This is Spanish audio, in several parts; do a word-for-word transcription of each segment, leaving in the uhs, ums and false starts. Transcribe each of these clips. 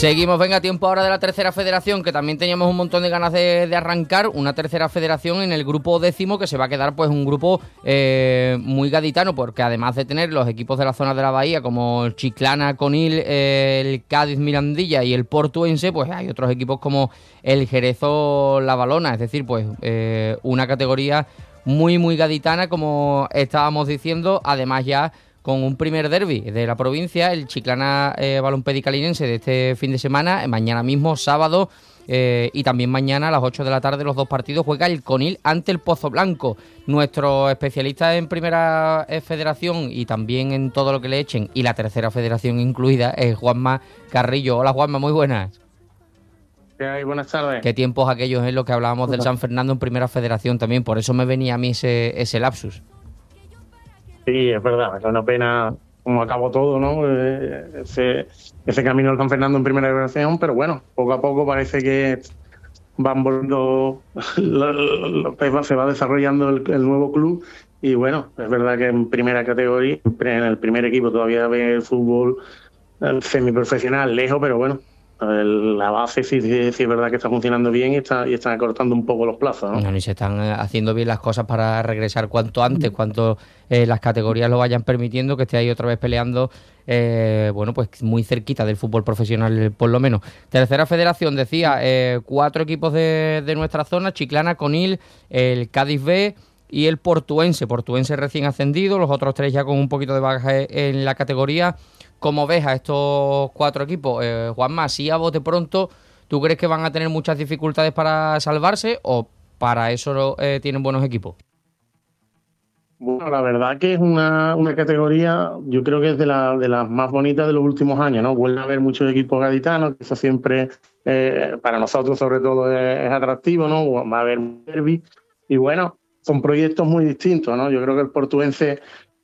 Seguimos, venga, tiempo ahora de la tercera federación, que también teníamos un montón de ganas de, de arrancar, una tercera federación en el grupo décimo, que se va a quedar pues un grupo eh, muy gaditano, porque además de tener los equipos de la zona de la Bahía, como el Chiclana, Conil, eh, el Cádiz, Mirandilla y el Portuense, pues hay otros equipos como el Jerezo, La Valona, es decir, pues eh, una categoría muy, muy gaditana, como estábamos diciendo, además ya con un primer derbi de la provincia, el Chiclana eh, Balompédico-Calinense de este fin de semana, mañana mismo, sábado, eh, y también mañana a las ocho de la tarde los dos partidos juega el Conil ante el Pozo Blanco. Nuestro especialista en primera eh, federación y también en todo lo que le echen, y la tercera federación incluida, es Juanma Carrillo. Hola Juanma, muy buenas. ¿Qué hay? Buenas tardes. Qué tiempos aquellos en los que hablábamos del San Fernando en primera federación también, por eso me venía a mí ese, ese lapsus. Sí, es verdad, es una pena como acabó todo, ¿no? Eh, ese, ese camino del San Fernando en primera división, pero bueno, poco a poco parece que van volviendo, lo, lo, lo, se va desarrollando el, el nuevo club y bueno, es verdad que en primera categoría, en el primer equipo todavía ve el fútbol el semiprofesional lejos, pero bueno, el, la base sí, sí, sí es verdad que está funcionando bien y está y están acortando un poco los plazos, ¿no? No, y se están haciendo bien las cosas para regresar cuanto antes, cuanto eh, las categorías lo vayan permitiendo, que esté ahí otra vez peleando, eh, bueno, pues muy cerquita del fútbol profesional, por lo menos. Tercera federación, decía, eh, cuatro equipos de, de nuestra zona: Chiclana, Conil, el Cádiz B y el Portuense. Portuense recién ascendido, los otros tres ya con un poquito de bagaje en la categoría. ¿Cómo ves a estos cuatro equipos? Eh, Juanma, si a bote pronto, ¿tú crees que van a tener muchas dificultades para salvarse o para eso eh, tienen buenos equipos? Bueno, la verdad que es una, una categoría, yo creo que es de, la, de las más bonitas de los últimos años, ¿no? Vuelve a haber muchos equipos gaditanos, que eso siempre, eh, para nosotros sobre todo, es, es atractivo, ¿no? Va a haber un derbi y bueno, son proyectos muy distintos, ¿no? Yo creo que el Portuense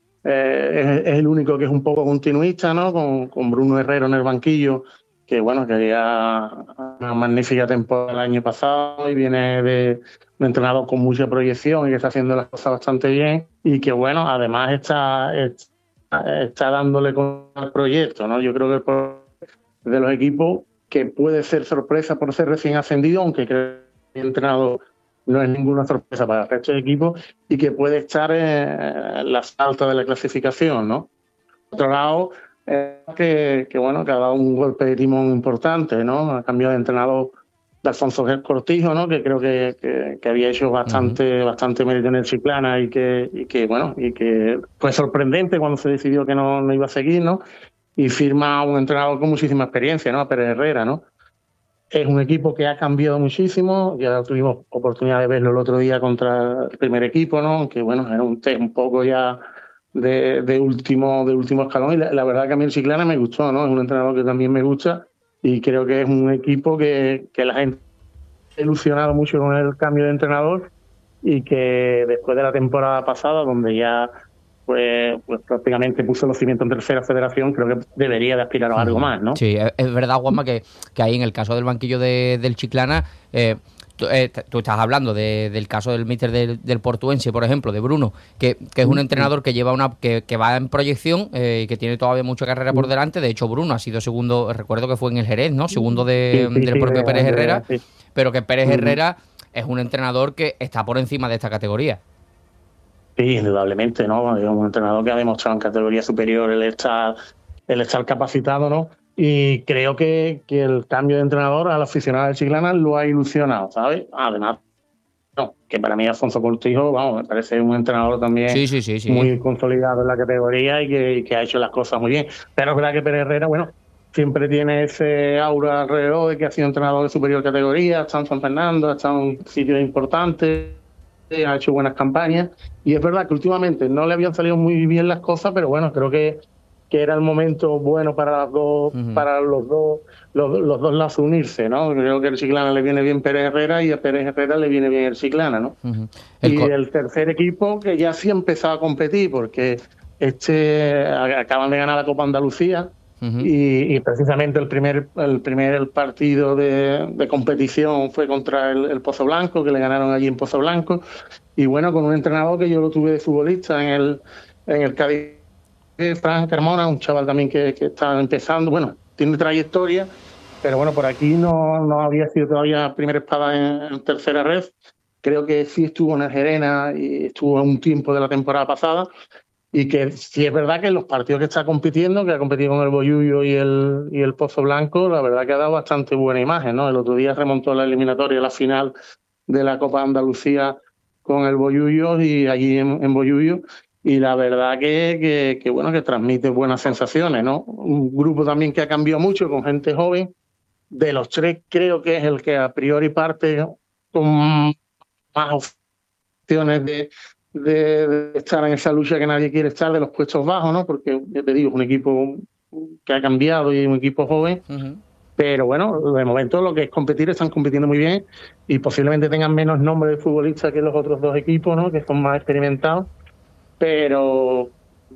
Eh, es, es el único que es un poco continuista, ¿no? Con, con Bruno Herrero en el banquillo, que bueno, que había una magnífica temporada el año pasado y viene de un entrenador con mucha proyección y que está haciendo las cosas bastante bien y que bueno, además está, está, está dándole con el proyecto, ¿no? Yo creo que el de los equipos que puede ser sorpresa por ser recién ascendido, aunque creo que el entrenador no es ninguna sorpresa para el resto del equipo y que puede estar en las altas de la clasificación, ¿no? Por otro lado, eh, que, que bueno, que ha dado un golpe de timón importante, ¿no? Ha cambiado de entrenador de Alfonso Cortijo, ¿no? Que creo que, que, que había hecho bastante, uh-huh. bastante mérito en el Chiclana y que, y que, bueno, y que fue sorprendente cuando se decidió que no, no iba a seguir, ¿no? Y firma a un entrenador con muchísima experiencia, ¿no? A Pérez Herrera, ¿no? Es un equipo que ha cambiado muchísimo, ya tuvimos oportunidad de verlo el otro día contra el primer equipo, ¿no? Aunque bueno, era un test un poco ya de, de último de último escalón y la, la verdad que a mí el Chiclana me gustó, ¿no? Es un entrenador que también me gusta y creo que es un equipo que, que la gente ha ilusionado mucho con el cambio de entrenador y que después de la temporada pasada, donde ya Pues, pues prácticamente puso los cimientos en tercera federación, creo que debería de aspirar a algo más, ¿no? Sí, es verdad, Juanma, que, que ahí en el caso del banquillo de, del Chiclana, eh, tú, eh, tú estás hablando de, del caso del míster del, del Portuense, por ejemplo, de Bruno, que, que es un entrenador que lleva una que, que va en proyección y eh, que tiene todavía mucha carrera por delante. De hecho, Bruno ha sido segundo, recuerdo que fue en el Jerez, ¿no? Segundo de, sí, sí, del sí, propio sí, Pérez Herrera, sí. Pero que Pérez Herrera es un entrenador que está por encima de esta categoría. Sí, indudablemente, ¿no? Es un entrenador que ha demostrado en categoría superior el estar, el estar capacitado, ¿no? Y creo que, que el cambio de entrenador al aficionado del Chiclana lo ha ilusionado, ¿sabes? Además, no, que para mí Alfonso Cortijo, vamos, me parece un entrenador también sí, sí, sí, sí. muy consolidado en la categoría y que, y que ha hecho las cosas muy bien. Pero es verdad que Pérez Herrera, bueno, siempre tiene ese aura alrededor de que ha sido entrenador de superior categoría, está en San Fernando, está en sitios importantes, ha hecho buenas campañas y es verdad que últimamente no le habían salido muy bien las cosas, pero bueno, creo que, que era el momento bueno para las dos, uh-huh. para los dos los, los dos lazos unirse, ¿no? Creo que el Chiclana le viene bien Pérez Herrera y a Pérez Herrera le viene bien el Chiclana, ¿no? Uh-huh. el y co- el tercer equipo que ya sí ha empezado a competir porque este acaban de ganar la Copa Andalucía. Uh-huh. Y, y precisamente el primer el primer partido de, de competición fue contra el, el Pozo Blanco, que le ganaron allí en Pozo Blanco, y bueno, con un entrenador que yo lo tuve de futbolista en el en el Cádiz, Fran Carmona, un chaval también que, que está empezando, bueno, tiene trayectoria pero bueno, por aquí no, no había sido todavía primera espada en, en tercera red. Creo que sí estuvo en el Gerena y estuvo un tiempo de la temporada pasada, y que sí es verdad que en los partidos que está compitiendo, que ha competido con el Boyullo y el, y el Pozo Blanco, la verdad que ha dado bastante buena imagen, ¿no? El otro día remontó la eliminatoria, la final de la Copa Andalucía con el Boyullo y allí en, en Boyullo, y la verdad que, que, que, bueno, que transmite buenas sensaciones, ¿no? Un grupo también que ha cambiado mucho, con gente joven. De los tres creo que es el que a priori parte con más opciones de, de, de estar en esa lucha que nadie quiere estar, de los puestos bajos, ¿no? Porque, ya te digo, es un equipo que ha cambiado y un equipo joven. Uh-huh. Pero bueno, de momento lo que es competir, están compitiendo muy bien y posiblemente tengan menos nombre de futbolistas que los otros dos equipos, ¿no? Que son más experimentados. Pero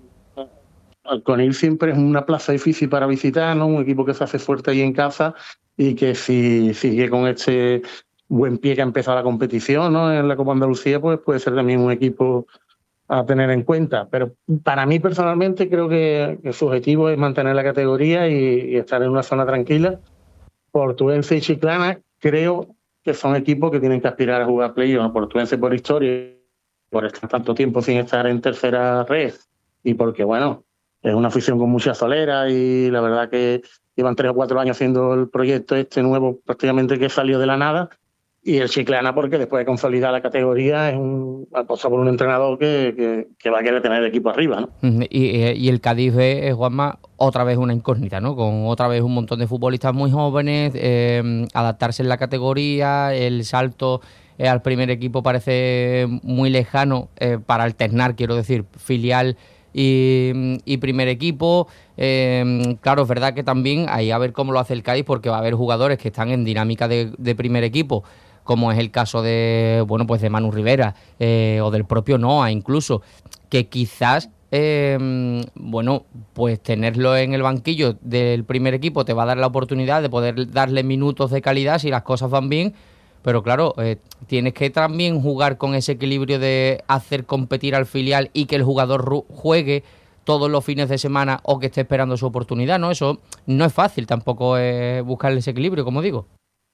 Alconil siempre es una plaza difícil para visitar, ¿no? Un equipo que se hace fuerte ahí en casa y que si sigue con este buen pie que ha empezado la competición, ¿no? En la Copa Andalucía, pues puede ser también un equipo a tener en cuenta. Pero para mí personalmente creo que, que su objetivo es mantener la categoría y, y estar en una zona tranquila. Portuense y Chiclana creo que son equipos que tienen que aspirar a jugar playoff. Portuense por historia, por estar tanto tiempo sin estar en tercera red y porque, bueno, es una afición con mucha solera y la verdad que llevan tres o cuatro años haciendo el proyecto este nuevo, prácticamente que salió de la nada. Y el Chiclana porque después de consolidar la categoría es un apostado por un entrenador que, que, que va a querer tener el equipo arriba, ¿no? Y, y el Cádiz ve, Juanma, otra vez una incógnita, ¿no? Con otra vez un montón de futbolistas muy jóvenes, eh, adaptarse en la categoría, el salto eh, al primer equipo parece muy lejano eh, para alternar, quiero decir, filial y, y primer equipo. Eh, claro, es verdad que también ahí a ver cómo lo hace el Cádiz, porque va a haber jugadores que están en dinámica de, de primer equipo, como es el caso de, bueno, pues de Manu Rivera eh, o del propio Noah incluso, que quizás, eh, bueno, pues tenerlo en el banquillo del primer equipo te va a dar la oportunidad de poder darle minutos de calidad si las cosas van bien, pero claro, eh, tienes que también jugar con ese equilibrio de hacer competir al filial y que el jugador ru- juegue todos los fines de semana o que esté esperando su oportunidad, ¿no? Eso no es fácil tampoco eh, buscarle ese equilibrio, como digo.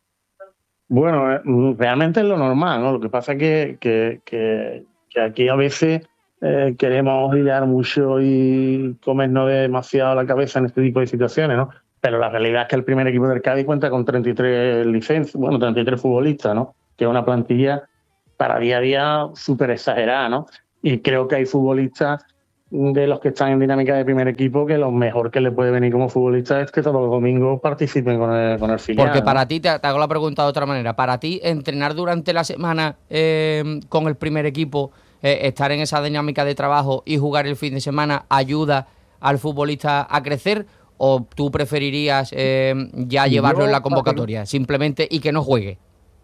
Bueno, realmente es lo normal, ¿no? Lo que pasa es que, que, que, que aquí a veces eh, queremos hilar mucho y comernos demasiado la cabeza en este tipo de situaciones, ¿no? Pero la realidad es que el primer equipo del Cádiz cuenta con treinta y tres licencias, bueno, treinta y tres futbolistas, ¿no? Que es una plantilla para día a día súper exagerada, ¿no? Y creo que hay futbolistas de los que están en dinámica de primer equipo que lo mejor que le puede venir como futbolista es que todos los domingos participen con el, con el filial. Porque para ¿no? ti, te, te hago la pregunta de otra manera, para ti entrenar durante la semana eh, con el primer equipo, eh, estar en esa dinámica de trabajo y jugar el fin de semana ayuda al futbolista a crecer, o tú preferirías eh, ya llevarlo yo, en la convocatoria simplemente y que no juegue?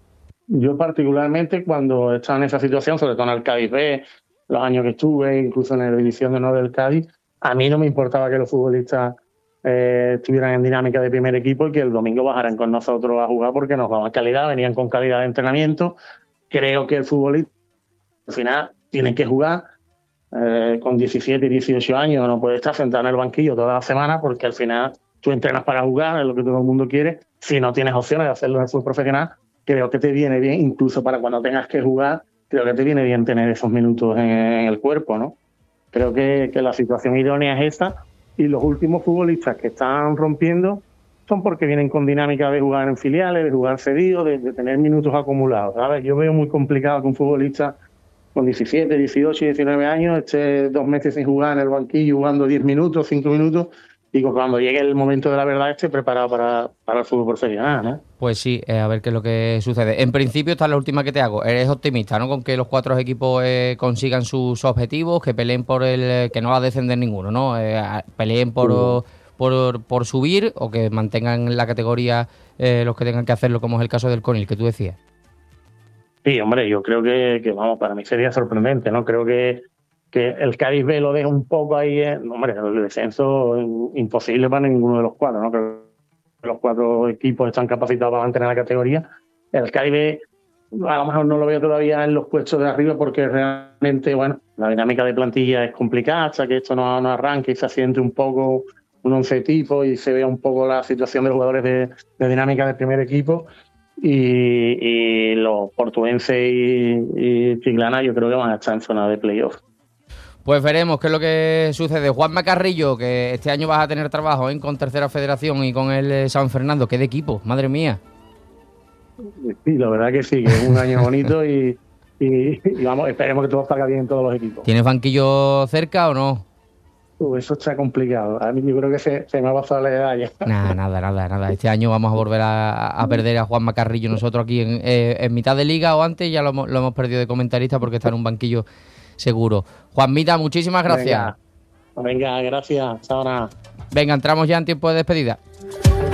Yo particularmente cuando estaba en esa situación, sobre todo en el Cádiz B, los años que estuve, incluso en la división de honor del Cádiz, a mí no me importaba que los futbolistas eh, estuvieran en dinámica de primer equipo y que el domingo bajaran con nosotros a jugar porque nos daban calidad, venían con calidad de entrenamiento. Creo que el futbolista al final tiene que jugar eh, con diecisiete y dieciocho años, no puede estar sentado en el banquillo toda la semana porque al final tú entrenas para jugar, es lo que todo el mundo quiere. Si no tienes opciones de hacerlo en el fútbol profesional, creo que te viene bien, incluso para cuando tengas que jugar, creo que te viene bien tener esos minutos en, en el cuerpo, ¿no? Creo que, que la situación idónea es esta, y los últimos futbolistas que están rompiendo son porque vienen con dinámica de jugar en filiales, de jugar cedido, de, de tener minutos acumulados, ¿sabes? Yo veo muy complicado que un futbolista con diecisiete, dieciocho y diecinueve años esté dos meses sin jugar en el banquillo, jugando diez minutos, cinco minutos, y cuando llegue el momento de la verdad esté preparado para, para el fútbol profesional, ¿no? Pues sí, eh, a ver qué es lo que sucede. En principio, esta es la última que te hago. Eres optimista, ¿no? Con que los cuatro equipos eh, consigan sus objetivos, que peleen por el... que no va a descender ninguno, ¿no? Eh, peleen por, sí. por, por subir, o que mantengan la categoría eh, los que tengan que hacerlo, como es el caso del Conil, que tú decías. Sí, hombre, yo creo que, que vamos, para mí sería sorprendente, ¿no? Creo que que el Cádiz B lo deja un poco ahí, eh, hombre, el descenso es imposible para ninguno de los cuatro, ¿no? Creo que los cuatro equipos están capacitados para mantener la categoría. El Cádiz B a lo mejor no lo veo todavía en los puestos de arriba porque realmente, bueno, la dinámica de plantilla es complicada, hasta que esto no, no arranque y se asiente un poco un once tipo y se vea un poco la situación de los jugadores de, de dinámica del primer equipo. Y, y los portuenses y, y Chiclana yo creo que van a estar en zona de playoff. Pues veremos qué es lo que sucede. Juanma Carrillo, que este año vas a tener trabajo ¿eh? con Tercera Federación y con el San Fernando. ¡Qué de equipo! ¡Madre mía! Sí, la verdad que sí, que es un año bonito y, y, y vamos, esperemos que todo salga bien en todos los equipos. ¿Tienes banquillo cerca o no? Uh, eso está complicado. A mí yo creo que se, se me ha pasado la edad ya. Nada, nada, nada, nada. Este año vamos a volver a, a perder a Juanma Carrillo nosotros aquí en, eh, en mitad de liga o antes. Ya lo hemos, lo hemos perdido de comentarista porque está en un banquillo seguro. Juanmita, muchísimas gracias. Venga, venga gracias. Hasta ahora. Venga, entramos ya en tiempo de despedida.